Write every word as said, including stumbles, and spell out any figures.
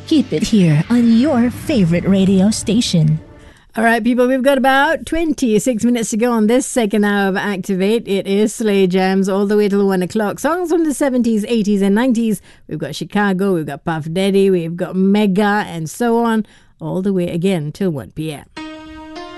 Keep it here on your favorite radio station. All right, people, we've got about twenty-six minutes to go on this second hour of Activate. It is Slay Jams all the way till one o'clock. Songs from the seventies, eighties and nineties. We've got Chicago, we've got Puff Daddy, we've got Mega and so on, all the way again till one p.m.